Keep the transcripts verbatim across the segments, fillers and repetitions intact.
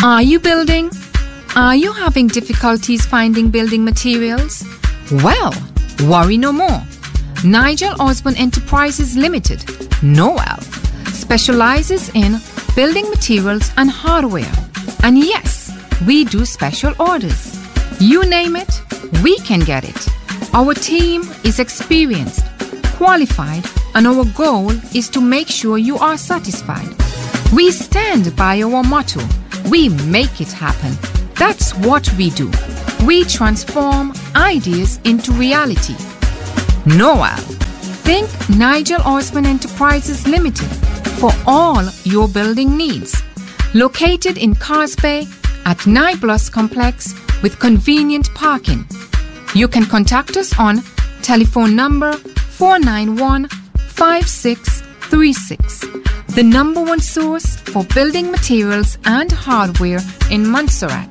Are you building? Are you having difficulties finding building materials? Well, worry no more. Nigel Osborne Enterprises Limited, Noel, specializes in building materials and hardware. And yes, we do special orders. You name it, we can get it. Our team is experienced, qualified, and our goal is to make sure you are satisfied. We stand by our motto, we make it happen. That's what we do. We transform ideas into reality. Noel. Think Nigel Osborne Enterprises Limited for all your building needs. Located in Cars Bay at Niblos Complex with convenient parking. You can contact us on telephone number four nine one, five six three six. The number one source for building materials and hardware in Montserrat.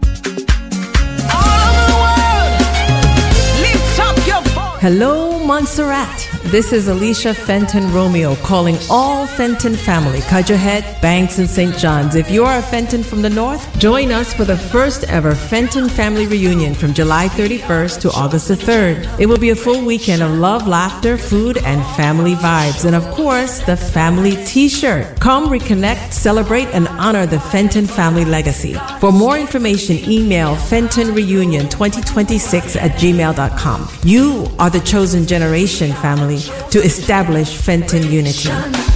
Hello, Montserrat. This is Alicia Fenton Romeo calling all Fenton family, Cudgerhead, Banks, and Saint John's. If you are a Fenton from the north, join us for the first ever Fenton family reunion from July thirty-first to August the third. It will be a full weekend of love, laughter, food, and family vibes. And of course, the family t-shirt. Come reconnect, celebrate, and honor the Fenton family legacy. For more information, email Fenton Reunion twenty twenty-six at gmail dot com. You are the chosen generation, family, to establish Fenton unity.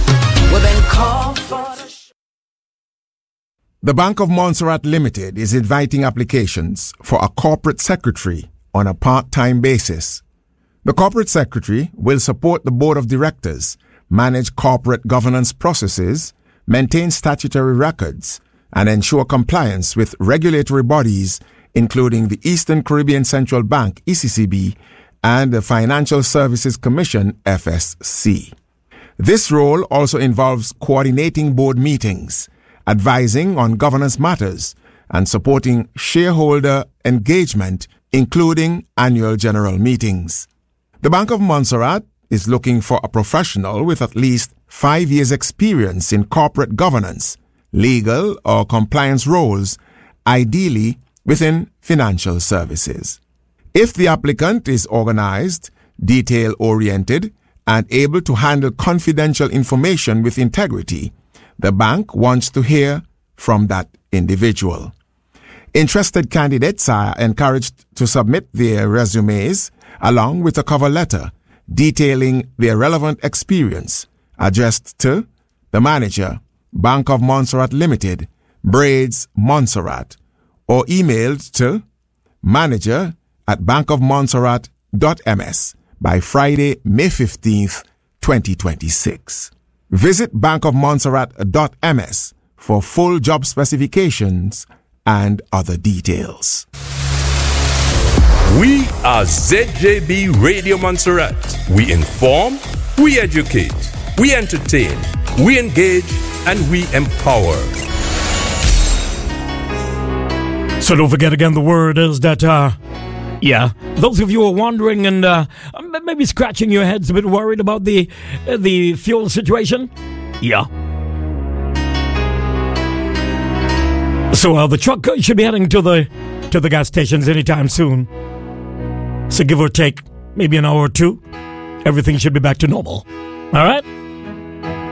The Bank of Montserrat Limited is inviting applications for a corporate secretary on a part-time basis. The corporate secretary will support the board of directors, manage corporate governance processes, maintain statutory records, and ensure compliance with regulatory bodies, including the Eastern Caribbean Central Bank, E C C B, and the Financial Services Commission, F S C. This role also involves coordinating board meetings, advising on governance matters, and supporting shareholder engagement, including annual general meetings. The Bank of Montserrat is looking for a professional with at least five years' experience in corporate governance, legal or compliance roles, ideally within financial services. If the applicant is organized, detail-oriented, and able to handle confidential information with integrity, the bank wants to hear from that individual. Interested candidates are encouraged to submit their resumes along with a cover letter detailing their relevant experience addressed to the manager, Bank of Montserrat Limited, Braids, Montserrat, or emailed to manager at bankofmontserrat.ms by Friday, May fifteenth, twenty twenty-six. Visit bankofmontserrat.ms for full job specifications and other details. We are Z J B Radio Montserrat. We inform, we educate, we entertain, we engage, and we empower. So don't forget again, the word is that, uh, yeah, those of you who are wondering and uh, maybe scratching your heads a bit worried about the uh, the fuel situation, yeah. So uh, the truck should be heading to the to the gas stations anytime soon. So give or take maybe an hour or two, everything should be back to normal. All right?